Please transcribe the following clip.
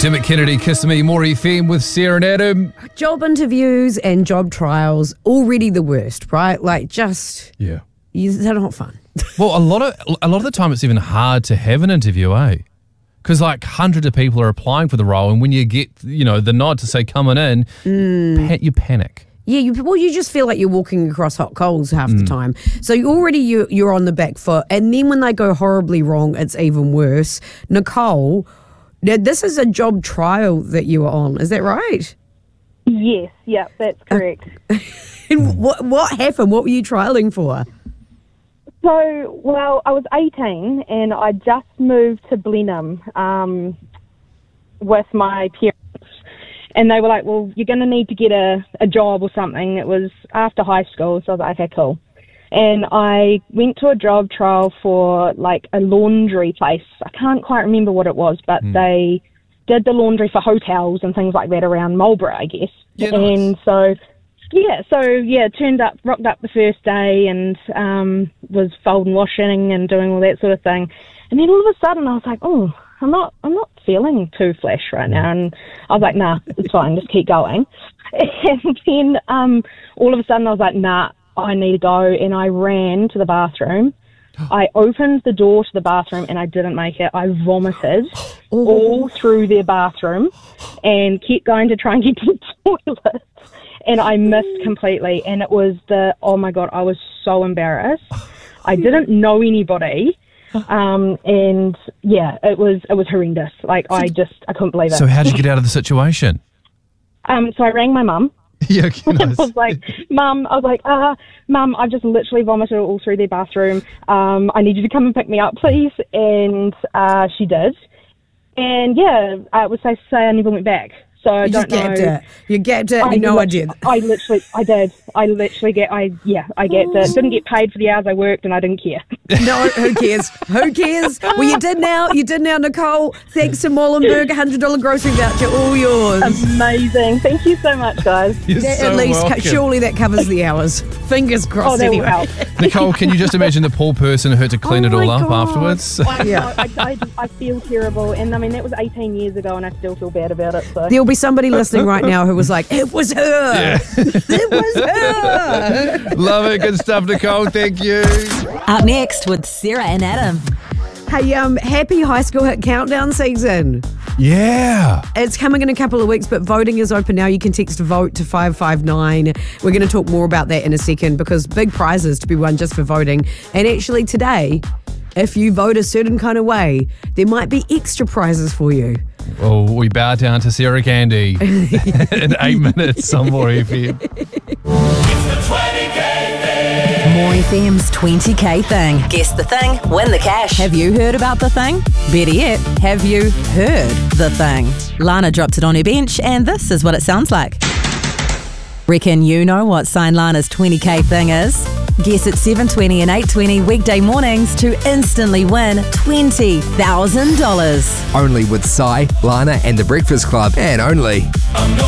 Dermot Kennedy, Kiss Me, More FM with Sarah and Adam. Job interviews and job trials, already the worst, right? Like, just, Yeah. they're not fun. Well, a lot of the time it's even hard to have an interview, eh? Because like hundreds of people are applying for the role, and when you get, the nod to say coming in, you panic. Yeah, you just feel like you're walking across hot coals half the time. So you're on the back foot, and then when they go horribly wrong, it's even worse. Nicole, now this is a job trial that you were on, is that right? Yes, yeah, that's correct. And what happened? What were you trialling for? So, well, I was 18 and I just moved to Blenheim with my parents. And they were like, well, you're going to need to get a job or something. It was after high school, so I was like, okay, cool. And I went to a job trial for, like, a laundry place. I can't quite remember what it was, but they did the laundry for hotels and things like that around Marlborough, I guess. Yeah, nice. And rocked up the first day and was folding, washing and doing all that sort of thing. And then all of a sudden I was like, oh, I'm not feeling too flash right now. And I was like, nah, it's fine, just keep going. And then all of a sudden I was like, nah, I need to go. And I ran to the bathroom. I opened the door to the bathroom and I didn't make it. I vomited all through their bathroom and kept going to try and get to the toilet. And I missed completely. And it was oh my God, I was so embarrassed. I didn't know anybody. And yeah, it was horrendous. Like, I couldn't believe it. So how did you get out of the situation? So I rang my mum. Yeah, okay, nice. I was like, Mum, I've just literally vomited all through their bathroom. I need you to come and pick me up, please. And she did. And yeah, it was safe to say I never went back. So I don't know. You get it. You know I did. I did. I get it. Didn't get paid for the hours I worked, and I didn't care. No, who cares? Who cares? Well, you did now. Nicole. Thanks to Molenberg, $100 grocery voucher, all yours. Amazing. Thank you so much, guys. You're so welcome. Surely that covers the hours. Fingers crossed. That anyway. will help. Nicole, can you just imagine the poor person who had to clean it all up afterwards? I feel terrible, and I mean that was 18 years ago, and I still feel bad about it. So. There'll be somebody listening right now who was like, it was her. Yeah. It was her. Love it. Good stuff, Nicole. Thank you. Up next with Sarah and Adam. Hey, happy high school hit countdown season. Yeah. It's coming in a couple of weeks, but voting is open now. You can text VOTE to 559. We're going to talk more about that in a second because big prizes to be won just for voting. And actually today, if you vote a certain kind of way, there might be extra prizes for you. Well, we bow down to Sarah Candy in 8 minutes on More FM. More FM's 20K thing. Guess the thing, win the cash. Have you heard about the thing? Better yet, have you heard the thing? Lana dropped it on her bench, and this is what it sounds like. Reckon you know what Sign Lana's 20K thing is? Guess at 7:20 and 8:20 weekday mornings to instantly win $20,000. Only with Sai, Lana and The Breakfast Club, and only